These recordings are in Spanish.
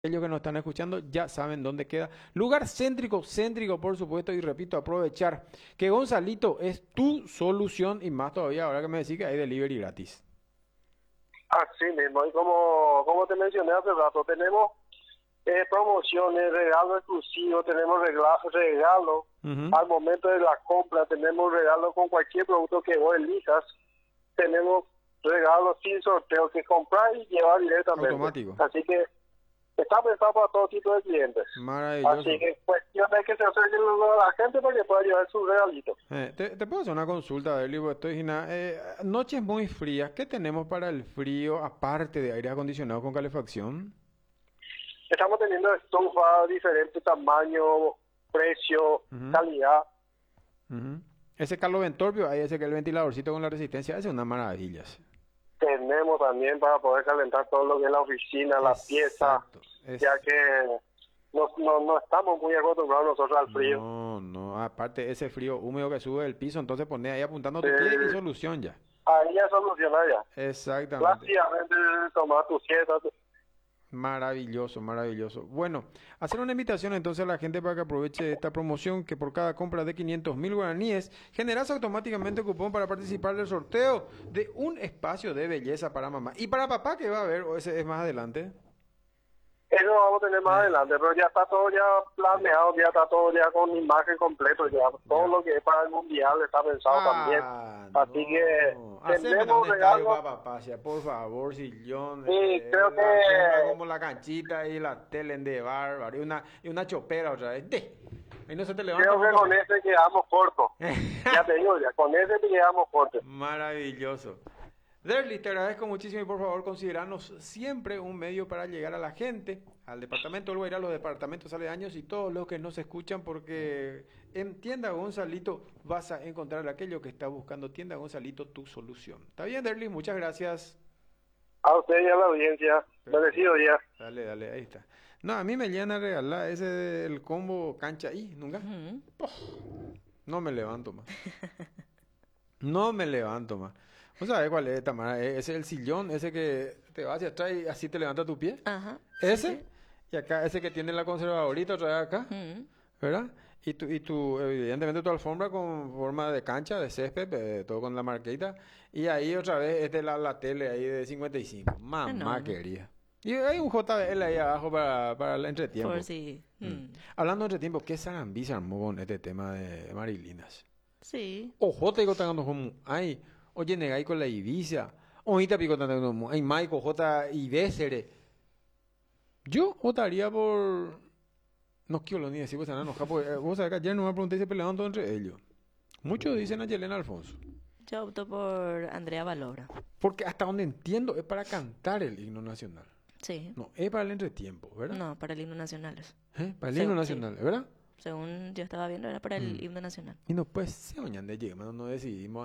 Aquellos que nos están escuchando ya saben dónde queda. Lugar céntrico, céntrico, por supuesto, y repito, aprovechar que Gonzalito es tu solución y más todavía ahora que me decís que hay delivery gratis. Así mismo, y como te mencioné hace rato, tenemos promociones, regalos exclusivos, tenemos regalos Ujú. al momento de la compra, tenemos regalos con cualquier producto que vos elijas, tenemos regalos sin sorteo que comprar y llevar directamente. Automático. Así que está pensado para todo tipo de clientes. Así Maravilloso. que cuestión de que se acerque a la gente para que pueda llevar sus regalitos. Te puedo hacer una consulta, Derly, porque estoy noches muy frías. ¿Qué tenemos para el frío aparte de aire acondicionado con calefacción? Estamos teniendo estufas de diferentes tamaños, precio, Ujú, calidad. ujú. Ese Carlos Ventorpio, ahí ese que el ventiladorcito con la resistencia, ese es una maravilla. Sí. Tenemos también para poder calentar todo lo que es la oficina, la pieza, Exacto. ya que no estamos muy acostumbrados nosotros al frío. No, no, aparte ese frío húmedo que sube del piso, entonces pones ahí apuntando a tu pie y Eh, solución ya. Ahí ya soluciona ya. Exactamente. Prácticamente tomar tu siesta. Maravilloso, maravilloso. Bueno, hacer una invitación entonces a la gente para que aproveche esta promoción que por cada compra de 500.000 guaraníes generas automáticamente cupón para participar del sorteo de un espacio de belleza para mamá. Y para papá que va a ver, o ese es más adelante. Eso lo vamos a tener más Eh, adelante, pero ya está todo ya planeado, ya está todo ya con imagen completo, ya todo ya. lo que es para el mundial está pensado también. Ah, Así que no. Haceme un tenemos estadio regalos para papá, sea, por favor, sillón, y creo la alfombra que como la canchita y la tele de bárbaro y una chopera otra vez. Ahí no se te levanta creo más que con papá. ese quedamos cortos. Ya te digo, ya con ese te quedamos cortos. Maravilloso. Derly, te agradezco muchísimo y por favor consideranos siempre un medio para llegar a la gente, al departamento del Guairá, a los departamentos aledaños y todos los que nos escuchan porque en Tienda Gonzalito vas a encontrar aquello que está buscando Tienda Gonzalito, tu solución. ¿Está bien, Derly? Muchas gracias. A usted y a la audiencia, bendecido Perfecto. día. Dale, dale, ahí está. No, a mí me llena a regalar ese del combo cancha ahí, nunca. Ujú. No me levanto más. No me levanto más. ¿Vos sabés cuál es, Tamara? Ese es el sillón, ese que te va hacia atrás y así te levanta tu pie. Ajá, sí, Ese. sí. Y acá, ese que tiene la conservadorita otra vez acá. Ujú. ¿Verdad? Evidentemente tu alfombra con forma de cancha, de césped, todo con la marquita. Y ahí otra vez este la tele ahí de 55. Mamá Enorme. quería. Y hay un JBL ahí abajo para el Por entretiempo. si. Hablando de entretiempo, ¿qué Sarambí se armó con este tema de Marilinas? Sí. Ojo, te digo, tanto como ay, oye, negai con la Ibiza, ahorita pico tanto como ay, Maico, J, Ibésere. Yo votaría por, no quiero ni decir, pues se van a enojar, porque vos sabés que ayer no me pregunté y se peleaban todos entre ellos. Muchos dicen a Yelena Alfonso, Yo opto por Andrea Valobra. porque hasta donde entiendo es para cantar el himno nacional. Sí. No, es para el entretiempo, ¿verdad? No, para el himno nacional. Para el himno Sí. nacional, ¿verdad? Según yo estaba viendo, era para el himno nacional. Y no, pues se oñan de llegar, no decidimos.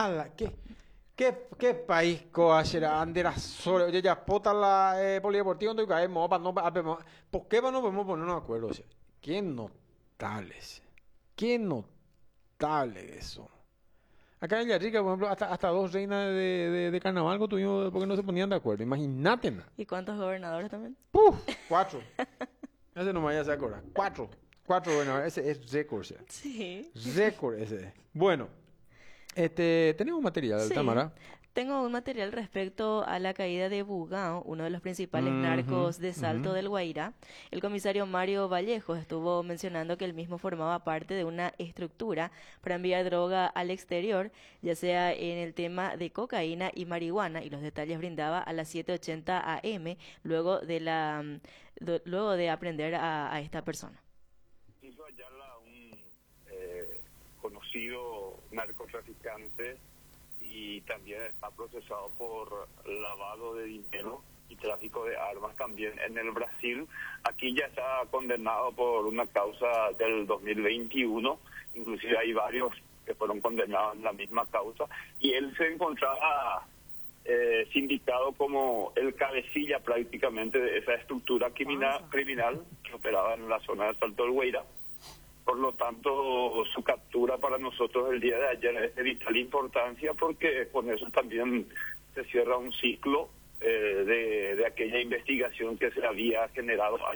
¿Qué país coachera andera solo? Oye, ya pota la polideportiva donde caemos, para no, ¿por qué no podemos ponernos de acuerdo? O sea, qué notables, qué notable eso. Acá en Villarrica, por ejemplo, hasta dos reinas de carnaval tuvimos porque no se ponían de acuerdo. Imagínate, na. ¿Y cuántos gobernadores también? ¡Puf! Cuatro. Ese no me vaya a acordar. Cuatro. Cuatro, bueno, ese es récord, o sea. Sí. Récord ese. Bueno, tenemos material, Sí. Tamara. Tengo un material respecto a la caída de Bugao, uno de los principales Ujú, narcos de Salto ujú. del Guairá. El comisario Mario Vallejo estuvo mencionando que el mismo formaba parte de una estructura para enviar droga al exterior, ya sea en el tema de cocaína y marihuana, y los detalles brindaba a las 7:80 AM luego de aprender a esta persona. Hizo hallarla un conocido narcotraficante y también está procesado por lavado de dinero y tráfico de armas también en el Brasil. Aquí ya está condenado por una causa del 2021, inclusive hay varios que fueron condenados en la misma causa, y él se encontraba sindicado como el cabecilla prácticamente de esa estructura criminal que operaba en la zona de Salto del Guairá. Por lo tanto, su captura para nosotros el día de ayer es de vital importancia porque con eso también se cierra un ciclo de aquella investigación que se había generado